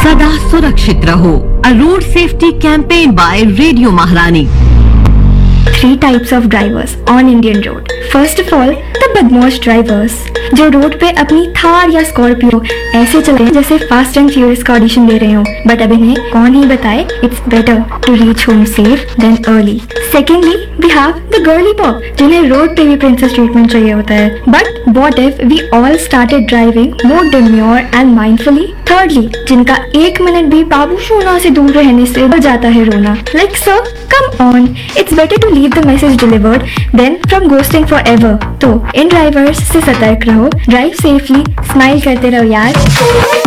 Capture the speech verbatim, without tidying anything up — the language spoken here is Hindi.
सदा सुरक्षित रहो। A road safety campaign by Radio Maharani. Three types of drivers on Indian road. First of all, the बदमाश ड्राइवर्स जो रोड पे अपनी थार या स्कॉर्पियो ऐसे चल रहे हैं जैसे फास्ट एंड फ्यूरियस का ऑडिशन दे रहे हो, बट अब इन्हें कौन ही बताए it's better to reach home safe then early. Secondly, we have the girly pop जिन्हें रोड पे भी प्रिंसेस ट्रीटमेंट चाहिए होता है, but what if we all started driving more demure and mindfully. Thirdly, जिनका एक मिनट भी बाबू सोना से दूर रहने से बढ़ जाता है रोना, like sir come on, it's better to leave the message delivered then from ghosting forever. तो इन ड्राइवर्स से सतर्क रहो, ड्राइव सेफली, स्माइल करते रहो यार।